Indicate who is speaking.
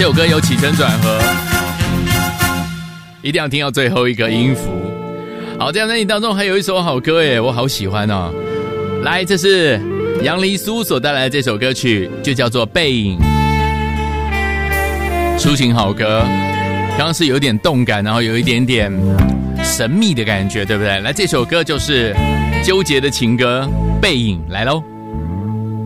Speaker 1: 这首歌有起承转合，一定要听到最后一个音符。好，这样在你当中还有一首好歌耶，我好喜欢哦。来，这是杨黎苏所带来的这首歌曲，就叫做《背影》，抒情好歌。刚刚是有点动感，然后有一点点神秘的感觉，对不对？来，这首歌就是纠结的情歌《背影》，来喽。